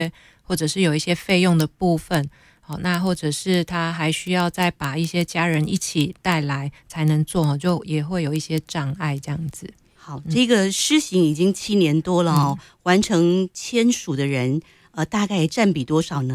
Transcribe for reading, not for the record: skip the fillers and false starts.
或者是有一些费用的部分，好，那或者是他还需要再把一些家人一起带来才能做，就也会有一些障碍这样子。 好，这个施行已经7年多了哦，完成签署的人大概占比多少呢？